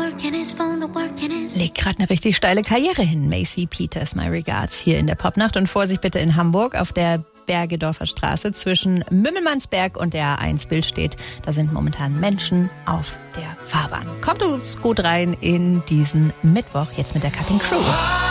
Legt gerade eine richtig steile Karriere hin. Macy Peters, My Regards, hier in der Popnacht. Und Vorsicht bitte in Hamburg auf der Bergedorfer Straße zwischen Mümmelmannsberg und der A1 Bild steht. Da sind momentan Menschen auf der Fahrbahn. Kommt uns gut rein in diesen Mittwoch, jetzt mit der Cutting Crew.